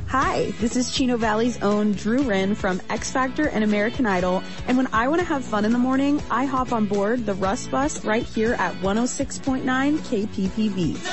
Hi, this is Chino Valley's own Drew Wren from X Factor and American Idol, and when I want to have fun in the morning, I hop on board the Russ Bus right here at 106.9 KPPV.